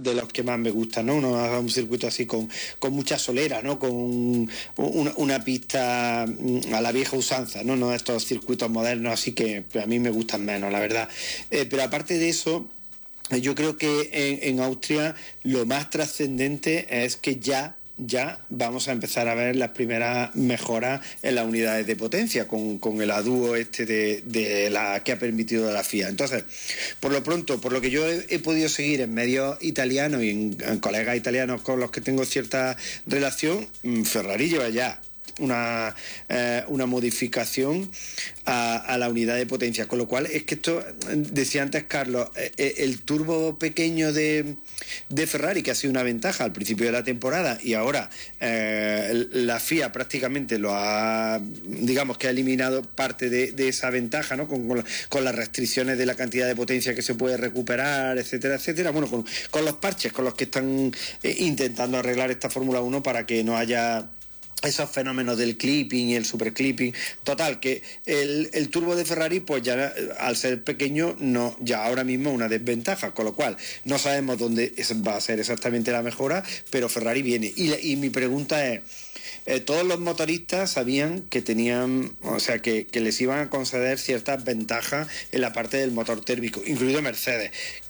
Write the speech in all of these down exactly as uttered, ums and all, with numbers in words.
de los que más me gustan, ¿no? Uno, un circuito así con, con mucha solera, ¿no? Con un, una, una pista a la vieja usanza, ¿no? No estos circuitos modernos, así que a mí me gustan menos, la verdad. Eh, pero aparte de eso, yo creo que en, en Austria lo más trascendente es que ya ya vamos a empezar a ver las primeras mejoras en las unidades de potencia con, con el adúo este de, de la que ha permitido la F I A. Entonces, por lo pronto, por lo que yo he, he podido seguir en medios italianos y en, en colegas italianos con los que tengo cierta relación, Ferrari lleva ya una, eh, una modificación a, a la unidad de potencia, con lo cual es que esto, decía antes Carlos, eh, el turbo pequeño de, de Ferrari, que ha sido una ventaja al principio de la temporada, y ahora eh, la F I A prácticamente lo ha, digamos que ha eliminado parte de, de esa ventaja, ¿no? Con, con, con las restricciones de la cantidad de potencia que se puede recuperar, etcétera, etcétera, bueno, con, con los parches con los que están eh, intentando arreglar esta Fórmula uno para que no haya esos fenómenos del clipping y el super clipping. Total, que el, el turbo de Ferrari, pues ya al ser pequeño, no, ya ahora mismo es una desventaja, con lo cual no sabemos dónde va a ser exactamente la mejora, pero Ferrari viene. Y, y mi pregunta es, eh, todos los motoristas sabían que tenían, o sea, que, que les iban a conceder ciertas ventajas en la parte del motor térmico, incluido Mercedes.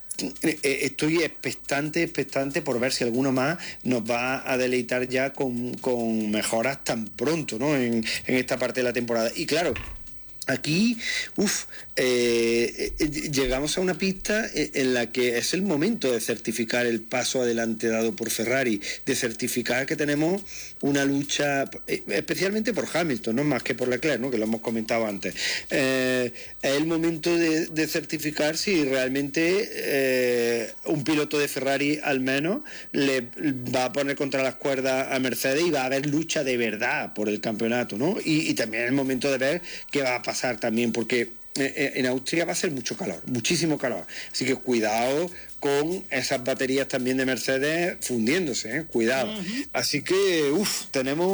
Estoy expectante, expectante por ver si alguno más nos va a deleitar ya con, con mejoras tan pronto, ¿no? En, en esta parte de la temporada. Y claro, aquí, uff, eh, eh, llegamos a una pista en la que es el momento de certificar el paso adelante dado por Ferrari, de certificar que tenemos una lucha, especialmente por Hamilton, no más que por Leclerc, ¿no? Que lo hemos comentado antes. Eh, es el momento de, de certificar si realmente eh, un piloto de Ferrari al menos le va a poner contra las cuerdas a Mercedes y va a haber lucha de verdad por el campeonato, ¿no? Y, y también es el momento de ver qué va a pasar también, porque en Austria va a ser mucho calor, muchísimo calor, así que cuidado con esas baterías también de Mercedes fundiéndose, ¿eh? Cuidado. Uh-huh. Así que, uff, tenemos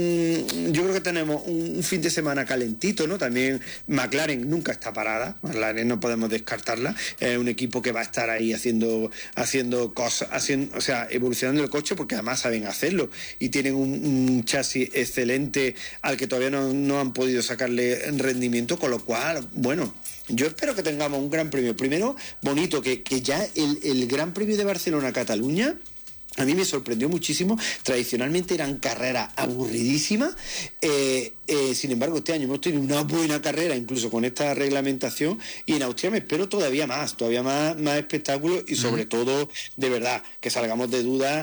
un, yo creo que tenemos un, un fin de semana calentito, ¿no? También McLaren nunca está parada, McLaren no podemos descartarla, es un equipo que va a estar ahí haciendo, haciendo cosas, haciendo, o sea, evolucionando el coche, porque además saben hacerlo y tienen un, un chasis excelente al que todavía no, no han podido sacarle rendimiento, con lo cual, bueno, yo espero que tengamos un gran premio. Primero, bonito, que, que ya el, el Gran Premio de Barcelona-Cataluña a mí me sorprendió muchísimo. Tradicionalmente eran carreras aburridísimas, eh, eh, sin embargo este año hemos tenido una buena carrera, incluso con esta reglamentación, y en Austria me espero todavía más, todavía más, más espectáculos, y sobre uh-huh. todo, de verdad, que salgamos de dudas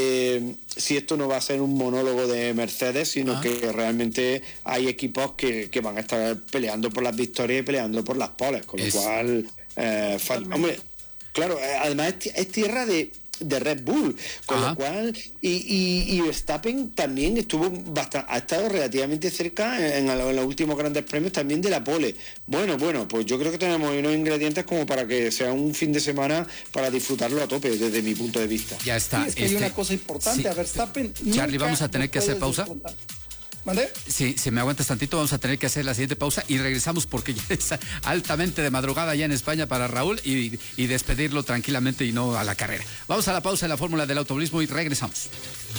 de si esto no va a ser un monólogo de Mercedes, sino uh-huh. que realmente hay equipos que, que van a estar peleando por las victorias y peleando por las poles, con lo es... cual eh, fan... hombre, claro, además es, es tierra de de Red Bull, con Ajá. lo cual y, y, y Verstappen también estuvo bastante, ha estado relativamente cerca en, en, en los últimos grandes premios también de la pole. Bueno, bueno, pues yo creo que tenemos unos ingredientes como para que sea un fin de semana para disfrutarlo a tope desde mi punto de vista. Ya está. Sí, es que este... hay una cosa importante, sí. a Verstappen Charlie, vamos a tener que hacer pausa. Disfrutar. ¿Mandé? Sí, si me aguantas tantito, vamos a tener que hacer la siguiente pausa y regresamos porque ya es altamente de madrugada ya en España para Raúl y, y despedirlo tranquilamente y no a la carrera. Vamos a la pausa en la Fórmula del Automovilismo y regresamos.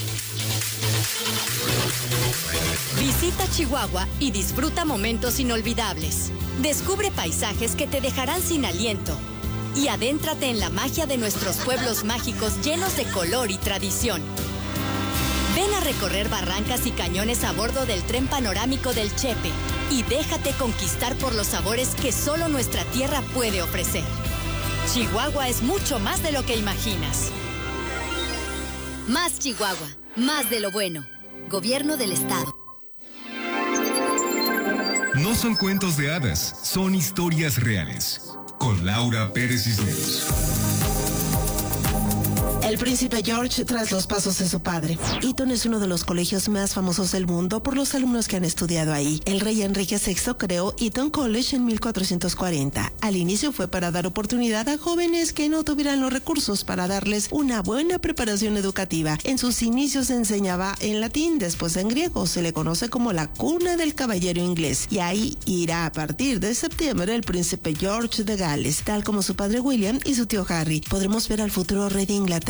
Visita Chihuahua y disfruta momentos inolvidables. Descubre paisajes que te dejarán sin aliento y adéntrate en la magia de nuestros pueblos mágicos llenos de color y tradición. Ven a recorrer barrancas y cañones a bordo del tren panorámico del Chepe y déjate conquistar por los sabores que solo nuestra tierra puede ofrecer. Chihuahua es mucho más de lo que imaginas. Más Chihuahua, más de lo bueno. Gobierno del Estado. No son cuentos de hadas, son historias reales. Con Laura Pérez Cisneros. El príncipe George tras los pasos de su padre. Eton es uno de los colegios más famosos del mundo por los alumnos que han estudiado ahí. El rey Enrique sexto creó Eton College en mil cuatrocientos cuarenta. Al inicio fue para dar oportunidad a jóvenes que no tuvieran los recursos para darles una buena preparación educativa. En sus inicios se enseñaba en latín, después en griego. Se le conoce como la cuna del caballero inglés. Y ahí irá a partir de septiembre el príncipe George de Gales, tal como su padre William y su tío Harry. Podremos ver al futuro rey de Inglaterra